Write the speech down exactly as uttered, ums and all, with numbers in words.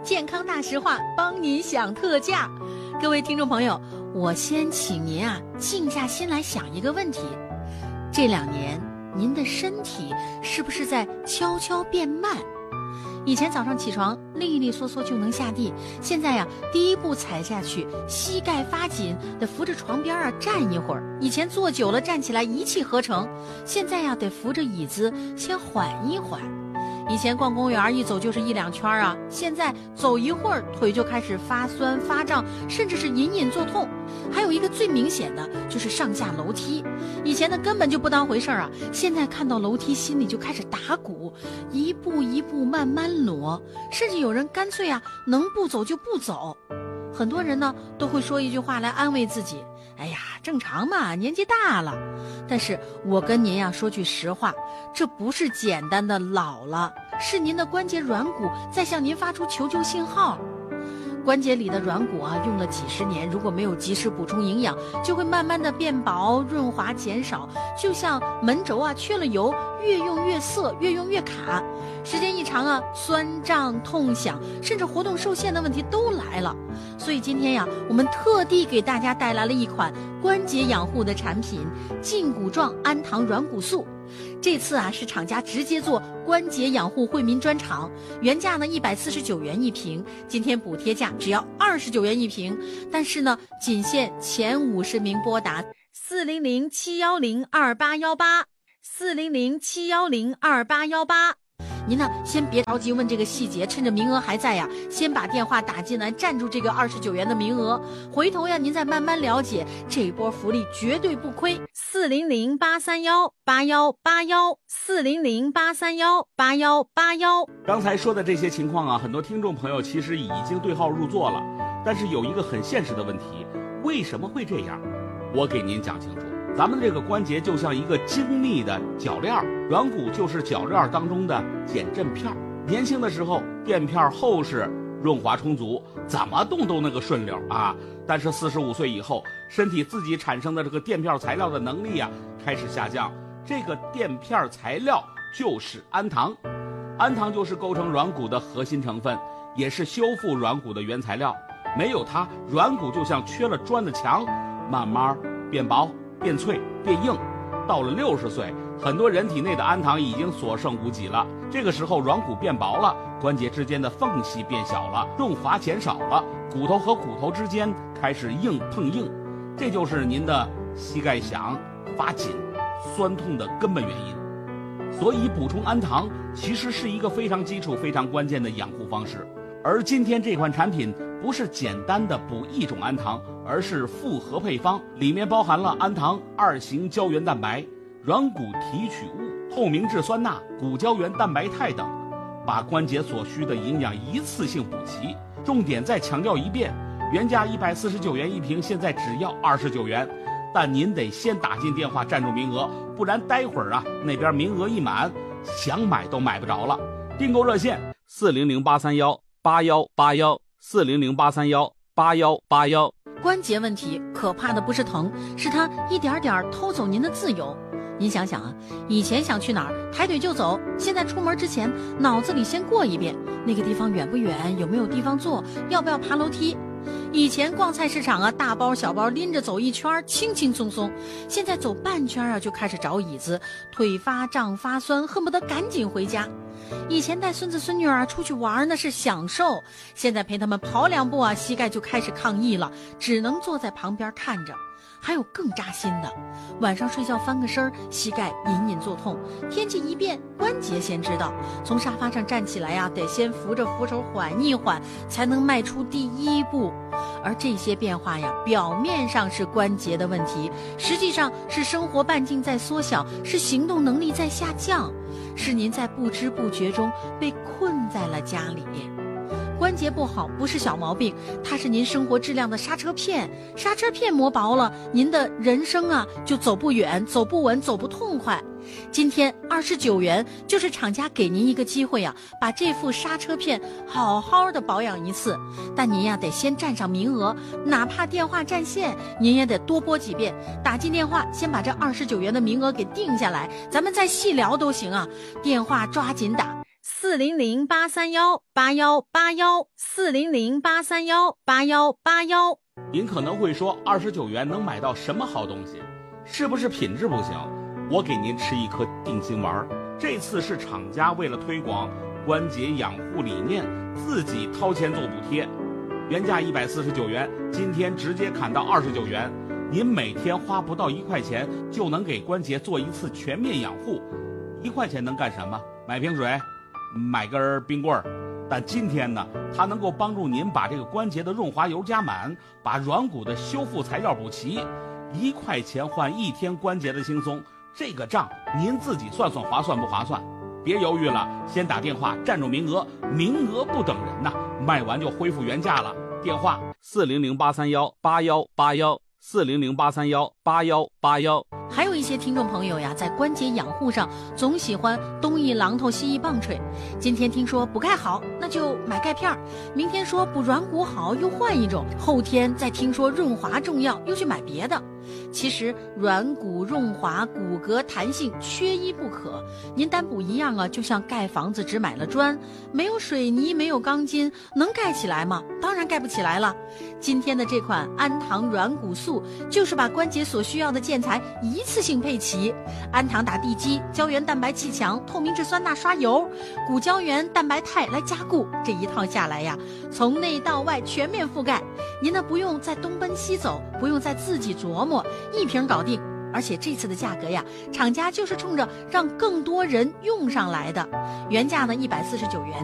健康大实话帮您享特价。各位听众朋友，我先请您啊静下心来想一个问题：这两年您的身体是不是在悄悄变慢？以前早上起床利利索索就能下地，现在呀第一步踩下去膝盖发紧，得扶着床边啊站一会儿。以前坐久了站起来一气呵成，现在呀得扶着椅子先缓一缓。以前逛公园一走就是一两圈啊，现在走一会儿腿就开始发酸发胀，甚至是隐隐作痛。还有一个最明显的就是上下楼梯，以前呢根本就不当回事啊，现在看到楼梯心里就开始打鼓，一步一步慢慢挪，甚至有人干脆啊能不走就不走。很多人呢都会说一句话来安慰自己，哎呀正常嘛，年纪大了。但是我跟您呀说句实话，这不是简单的老了，是您的关节软骨在向您发出求救信号。关节里的软骨啊用了几十年，如果没有及时补充营养，就会慢慢的变薄，润滑减少，就像门轴啊缺了油，越用越涩，越用越卡。时间一长啊，酸胀痛响，甚至活动受限的问题都来了。所以今天呀，我们特地给大家带来了一款关节养护的产品——胫骨状氨糖软骨素。这次啊是厂家直接做关节养护惠民专场，原价呢一百四十九元一瓶，今天补贴价只要二十九元一瓶。但是呢，仅限前五十名拨打四零零七幺零二八幺八四零零七幺零二八幺八。您呢，先别着急问这个细节，趁着名额还在呀，先把电话打进来，占住这个二十九元的名额。回头呀，您再慢慢了解，这一波福利绝对不亏。四零零八三幺八幺八幺，四零零八三幺八幺八幺。 刚才说的这些情况啊，很多听众朋友其实已经对号入座了，但是有一个很现实的问题，为什么会这样？我给您讲清楚。咱们这个关节就像一个精密的铰链，软骨就是铰链当中的减震片。年轻的时候垫片厚实，润滑充足，怎么动都那个顺溜啊。但是四十五岁以后，身体自己产生的这个垫片材料的能力啊开始下降。这个垫片材料就是氨糖，氨糖就是构成软骨的核心成分，也是修复软骨的原材料。没有它，软骨就像缺了砖的墙，慢慢变薄变脆变硬。到了六十岁，很多人体内的氨糖已经所剩无几了。这个时候软骨变薄了，关节之间的缝隙变小了，润滑减少了，骨头和骨头之间开始硬碰硬，这就是您的膝盖响发紧酸痛的根本原因。所以补充氨糖其实是一个非常基础非常关键的养护方式。而今天这款产品不是简单的补一种氨糖，而是复合配方，里面包含了氨糖、二型胶原蛋白、软骨提取物、透明质酸钠、骨胶原蛋白肽等，把关节所需的营养一次性补齐。重点再强调一遍，原价一百四十九元一瓶，现在只要二十九元，但您得先打进电话占住名额，不然待会儿啊那边名额一满，想买都买不着了。订购热线四零零八三幺八幺八幺四零零八三幺八幺八幺。 关节问题可怕的不是疼，是它一点点偷走您的自由。您想想啊，以前想去哪儿抬腿就走，现在出门之前脑子里先过一遍，那个地方远不远，有没有地方坐，要不要爬楼梯。以前逛菜市场啊，大包小包拎着走一圈轻轻松松，现在走半圈啊就开始找椅子，腿发胀发酸，恨不得赶紧回家。以前带孙子孙女啊出去玩那是享受，现在陪他们跑两步啊，膝盖就开始抗议了，只能坐在旁边看着。还有更扎心的，晚上睡觉翻个身，膝盖隐隐作痛，天气一变，关节先知道，从沙发上站起来呀、啊，得先扶着扶手缓一缓，才能迈出第一步。而这些变化呀，表面上是关节的问题，实际上是生活半径在缩小，是行动能力在下降，是您在不知不觉中被困在了家里。关节不好不是小毛病，它是您生活质量的刹车片，刹车片磨薄了，您的人生啊就走不远，走不稳，走不痛快。今天二十九元就是厂家给您一个机会啊，把这副刹车片好好的保养一次。但您呀得先占上名额，哪怕电话占线，您也得多拨几遍，打进电话先把这二十九元的名额给定下来，咱们再细聊都行啊。电话抓紧打四零零八三幺八幺八幺，四零零八三幺八幺八幺。 您可能会说，二十九元能买到什么好东西？是不是品质不行？我给您吃一颗定心丸。这次是厂家为了推广关节养护理念，自己掏钱做补贴，原价一百四十九元，今天直接砍到二十九元。您每天花不到一块钱，就能给关节做一次全面养护。一块钱能干什么？买瓶水，买根冰棍儿。但今天呢，它能够帮助您把这个关节的润滑油加满，把软骨的修复材料补齐。一块钱换一天关节的轻松，这个账您自己算算划算不划算？别犹豫了，先打电话占住名额，名额不等人呐，卖完就恢复原价了。电话四零零八三幺八幺八幺，四零零八三幺八幺八幺。 还有一些听众朋友呀，在关节养护上总喜欢东一榔头西一棒槌。今天听说补钙好，那就买钙片；明天说补软骨好，又换一种；后天再听说润滑重要，又去买别的。其实软骨润滑、骨骼弹性缺一不可。您单补一样啊，就像盖房子只买了砖，没有水泥，没有钢筋，能盖起来吗？当然盖不起来了。今天的这款安堂软骨素，就是把关节所需要的建材一次性配齐。安堂打地基，胶原蛋白气墙，透明质酸钠刷油，骨胶原蛋白肽来加固，这一套下来呀，从内到外全面覆盖。您呢不用再东奔西走，不用再自己琢磨，一瓶搞定。而且这次的价格呀，厂家就是冲着让更多人用上来的，原价呢一百四十九元。